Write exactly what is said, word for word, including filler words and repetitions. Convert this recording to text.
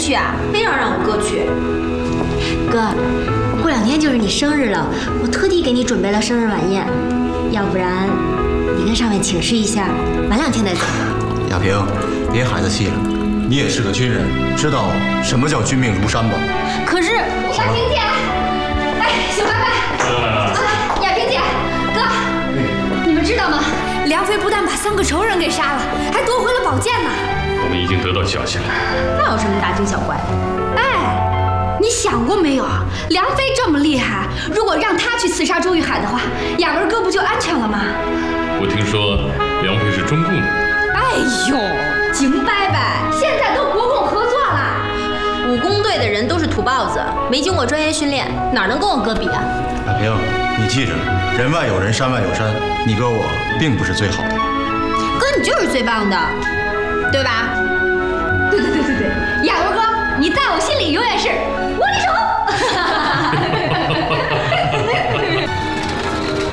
去啊？非要让我哥去。 哥，过两天就是你生日了，我特地给你准备了生日晚宴，要不然你跟上面请示一下，晚两天再走。 亚萍，别孩子气了，你也是个军人，知道什么叫军命如山吧？ 可是亚萍姐，哎，小白白，啊，亚萍姐，哥，你们知道吗？梁飞不但把三个仇人给杀了，还夺回了宝剑呢。 我们已经得到消息了， 那有什么大惊小怪的？ 哎，你想过没有啊？梁飞这么厉害，如果让他去刺杀周玉海的话，雅文哥不就安全了吗？ 我听说梁飞是中共的。 哎呦，景伯伯，现在都国共合作了。 武工队的人都是土包子，没经过专业训练，哪能跟我哥比啊？ 亚萍，你记着，人外有人，山外有山，你哥我并不是最好的。 哥，你就是最棒的，对吧？